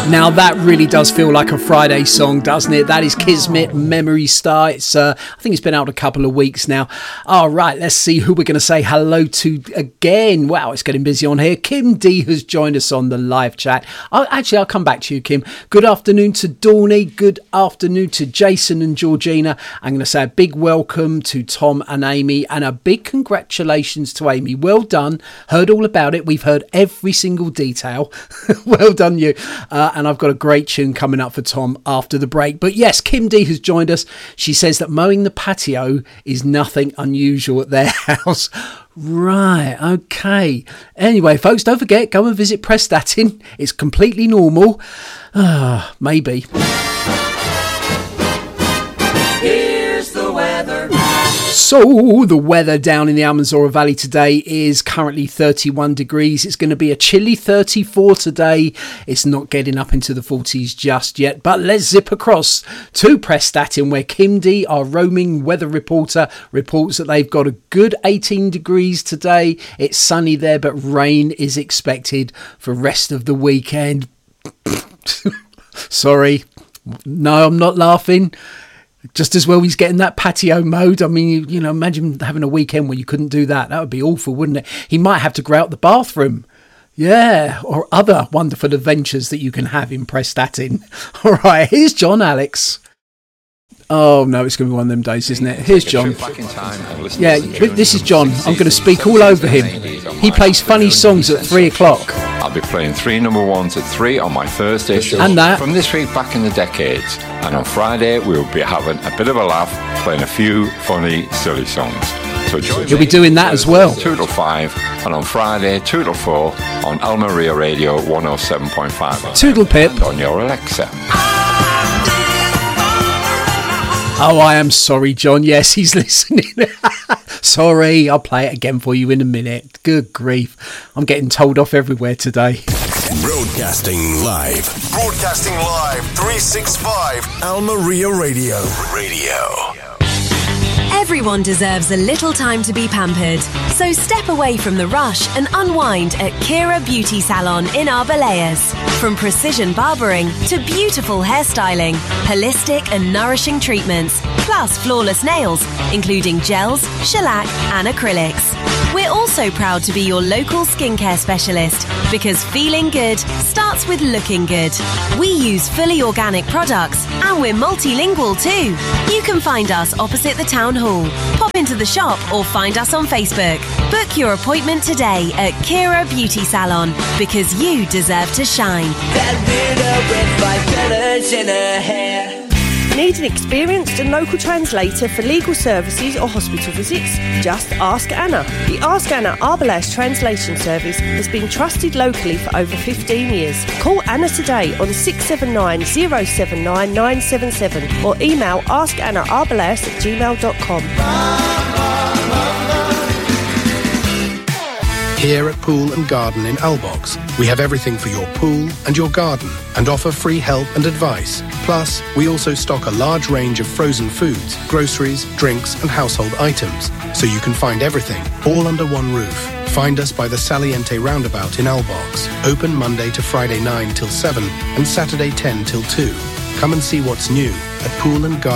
Now that really does feel like a Friday song, doesn't it? That is Kismet, Memory Star. It's I think it's been out a couple of weeks now. All right, let's see who we're going to say hello to again. Wow, it's getting busy on here. Kim D has joined us on the live chat. I'll come back to you, Kim. Good afternoon to Dawny. Good afternoon to Jason and Georgina. I'm going to say a big welcome to Tom and Amy, and a big congratulations to Amy. Well done. Heard all about it. We've heard every single detail. Well done, you. And I've got a great tune coming up for Tom after the break. But yes, Kim D has joined us. She says that mowing the patio is nothing unusual at their house. Right, okay. Anyway, folks, don't forget, go and visit Prestatyn. It's completely normal. Maybe. Here's the weather. So the weather down in the Almanzora Valley today is currently 31 degrees. It's going to be a chilly 34 today. It's not getting up into the 40s just yet. But let's zip across to Prestatyn, where Kim D, our roaming weather reporter, reports that they've got a good 18 degrees today. It's sunny there, but rain is expected for rest of the weekend. Sorry. No, I'm not laughing. Just as well he's getting that patio mowed. I mean, you know, imagine having a weekend where you couldn't do that. That would be awful, wouldn't it? He might have to grow out the bathroom. Yeah, or other wonderful adventures that you can have in Prestatyn. All right, here's John Alex. Oh, no, it's going to be one of them days, isn't it? Here's John. Yeah, this is John. I'm going to speak all over him. He plays funny songs at 3 o'clock. I'll be playing 3 number ones at 3 on my Thursday show. And that. From this week back in the decades. And on Friday, we'll be having a bit of a laugh, playing a few funny, silly songs. So join You'll be doing that as well. 2 till 5, and on Friday, 2 till 4 on Al Maria Radio 107.5. Toodle pip. And on your Alexa. Oh, I am sorry, John. Yes, he's listening. Sorry, I'll play it again for you in a minute. Good grief. I'm getting told off everywhere today. Broadcasting live. 365 Al Maria Radio. Everyone deserves a little time to be pampered. So step away from the rush and unwind at Kira Beauty Salon in Arbelayas. From precision barbering to beautiful hairstyling, holistic and nourishing treatments, plus flawless nails, including gels, shellac and acrylics. We're also proud to be your local skincare specialist because feeling good starts with looking good. We use fully organic products and we're multilingual too. You can find us opposite the town hall. Pop into the shop or find us on Facebook. Book your appointment today at Kira Beauty Salon because you deserve to shine. That widow with 5 colors in her hair. Need an experienced and local translator for legal services or hospital visits? Just ask Anna. The Ask Anna Arbelayas translation service has been trusted locally for over 15 years. Call Anna today on 679 079 977 or email askannaarbelayas@gmail.com. Here at Pool and Garden in Albox, we have everything for your pool and your garden and offer free help and advice. Plus, we also stock a large range of frozen foods, groceries, drinks and household items, so you can find everything all under one roof. Find us by the Saliente roundabout in Albox. Open Monday to Friday 9 till 7 and Saturday 10 till 2. Come and see what's new at Pool and Garden.